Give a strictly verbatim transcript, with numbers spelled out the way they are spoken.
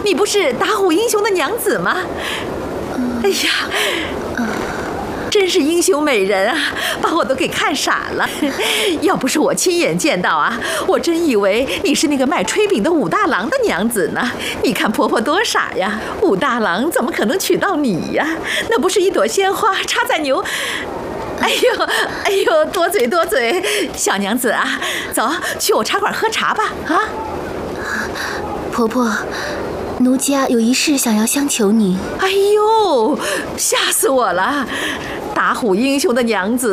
你不是打虎英雄的娘子吗？哎呀，真是英雄美人啊，把我都给看傻了。要不是我亲眼见到啊，我真以为你是那个卖炊饼的武大郎的娘子呢。你看婆婆多傻呀，武大郎怎么可能娶到你呀？那不是一朵鲜花插在牛……哎呦，哎呦，多嘴多嘴，小娘子啊，走去我茶馆喝茶吧。啊， 婆婆，奴家有一事想要相求你。 哎呦，吓死我了！打虎英雄的娘子